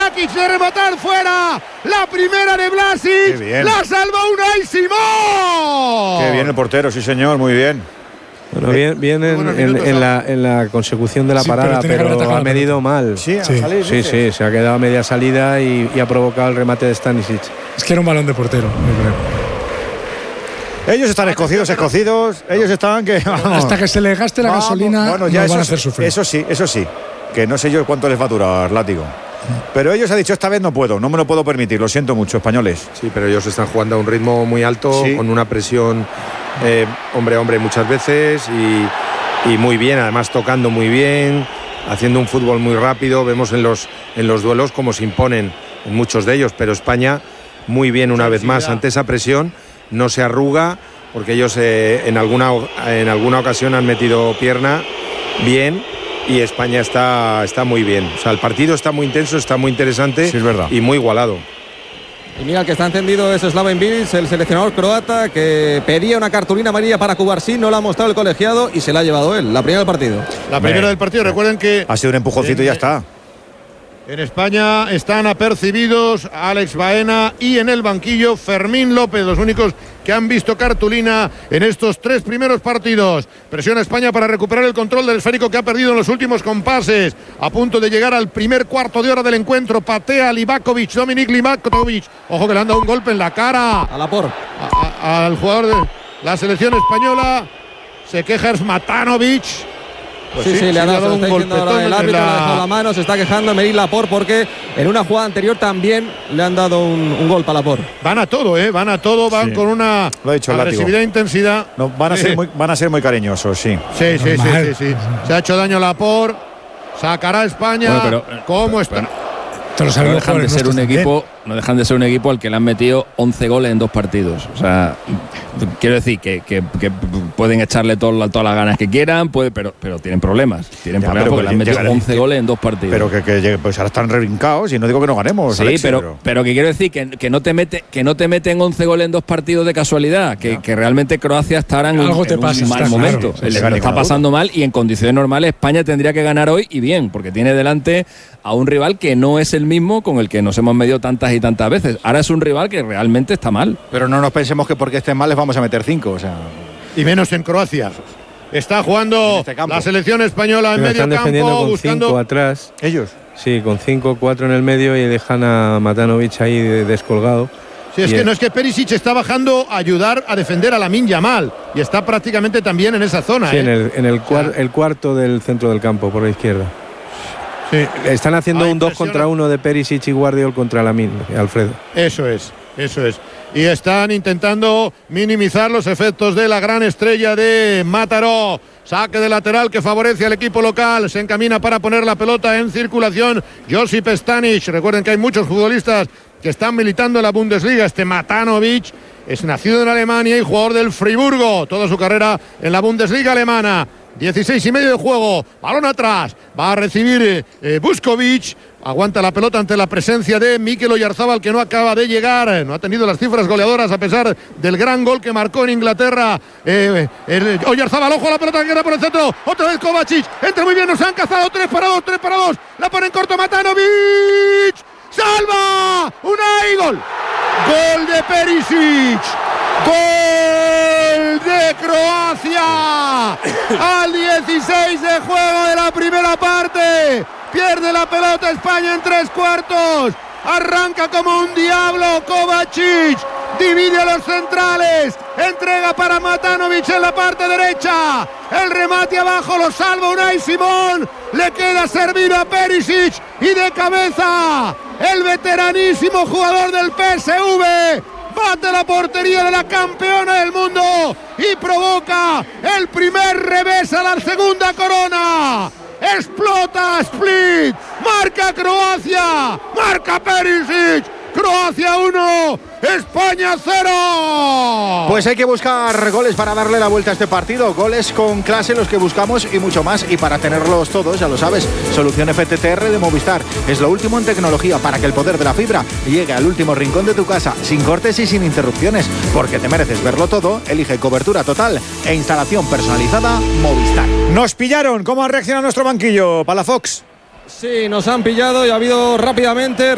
de rematar fuera, la primera de Vlasic, la salva Unai Simón. Qué bien el portero, sí señor, muy bien. Bueno, bien en la consecución de la parada, pero ha medido mal. Sí, se ha quedado a media salida y ha provocado el remate de Stanisic. Es que era un balón de portero, yo creo. Ellos están escocidos. Ellos están que... Vamos. Hasta que se les gaste la gasolina, bueno, ya van a hacer sufrir. Eso sí. Que no sé yo cuánto les va a durar, látigo. Pero ellos han dicho, esta vez no puedo, no me lo puedo permitir, lo siento mucho, españoles. Sí, pero ellos están jugando a un ritmo muy alto, con una presión hombre a hombre muchas veces y muy bien, además tocando muy bien, haciendo un fútbol muy rápido. Vemos en los duelos cómo se imponen en muchos de ellos, pero España muy bien una vez más ante esa presión, no se arruga, porque ellos en alguna ocasión han metido pierna bien. Y España está muy bien. O sea, el partido está muy intenso, está muy interesante, sí, es verdad, y muy igualado. Y mira, el que está encendido es Slaven Bilic, el seleccionador croata, que pedía una cartulina amarilla para Cubarsí, no la ha mostrado el colegiado y se la ha llevado él, la primera del partido. La primera del partido, recuerden que... Ha sido un empujoncito y ya está. En España están apercibidos Alex Baena y en el banquillo Fermín López, los únicos que han visto cartulina en estos 3 primeros partidos. Presiona España para recuperar el control del esférico que ha perdido en los últimos compases. A punto de llegar al primer cuarto de hora del encuentro. Patea Livakovic, Dominik Livakovic. Ojo que le han dado un golpe en la cara a Laporte, al jugador de la selección española. Se queja Smatanovic. Pues sí, le ha dado un golpetón. El árbitro le ha dejado la mano, se está quejando Meir Laporte porque en una jugada anterior también le han dado un golpe a Laporte. Van a todo, van con una agresividad e intensidad. No, van a ser muy cariñosos, sí. Sí. Se ha hecho daño Laporte, sacará a España. Bueno, ¿Cómo está? No dejan de ser un equipo al que le han metido 11 goles en 2 partidos. O sea, quiero decir que pueden echarle todas las ganas que quieran, pero tienen problemas. Tienen problemas porque le han metido 11 goles en 2 partidos. Pero que pues ahora están rebrincados y no digo que no ganemos. Sí, Alex, pero que quiero decir que no te meten 11 goles en 2 partidos de casualidad, que realmente Croacia estará en un mal momento. Le está pasando mal y en condiciones normales España tendría que ganar hoy y bien, porque tiene delante a un rival que no es el mismo con el que nos hemos medido tantas y tantas veces. Ahora es un rival que realmente está mal. Pero no nos pensemos que porque estén mal les vamos a meter 5, o sea. Y menos en Croacia. Está jugando la selección española en medio campo, buscando 5 atrás. Ellos. Sí, con 5-4 en el medio y dejan a Matanovic ahí descolgado. Sí, es que Perisic está bajando a ayudar a defender a Lamine Yamal y está prácticamente también en esa zona. Sí, en el cuarto del centro del campo, por la izquierda. Sí. Están haciendo un 2 contra 1 de Perisic y Guardiol contra Lamine, Alfredo. Eso es. Y están intentando minimizar los efectos de la gran estrella de Mataró. Saque de lateral que favorece al equipo local. Se encamina para poner la pelota en circulación Josip Stanisic. Recuerden que hay muchos futbolistas que están militando en la Bundesliga. Este Matanovic es nacido en Alemania y jugador del Friburgo. Toda su carrera en la Bundesliga alemana. 16 y medio de juego, balón atrás, va a recibir Vuskovic, aguanta la pelota ante la presencia de Mikel Oyarzabal, que no acaba de llegar, no ha tenido las cifras goleadoras a pesar del gran gol que marcó en Inglaterra. Oyarzabal, ojo a la pelota que queda por el centro, otra vez Kovacic, entra muy bien, nos han cazado, 3 para 2, la pone en corto Matanovic, salva, Unai, gol de Perisic. ¡Gol de Croacia! Al 16 de juego de la primera parte. Pierde la pelota España en 3 cuartos. Arranca como un diablo Kovacic. Divide a los centrales. Entrega para Matanovic en la parte derecha. El remate abajo lo salva Unai Simón. Le queda servir a Perisic. Y de cabeza el veteranísimo jugador del PSV. Bate la portería de la campeona del mundo y provoca el primer revés a la segunda corona. Explota Split, marca Croacia, marca Perisic. Croacia 1, España 0. Pues hay que buscar goles para darle la vuelta a este partido. Goles con clase los que buscamos y mucho más. Y para tenerlos todos, ya lo sabes, solución FTTR de Movistar. Es lo último en tecnología para que el poder de la fibra llegue al último rincón de tu casa, sin cortes y sin interrupciones. Porque te mereces verlo todo. Elige cobertura total e instalación personalizada Movistar. Nos pillaron. ¿Cómo ha reaccionado nuestro banquillo, Palafox? Sí, nos han pillado y ha habido rápidamente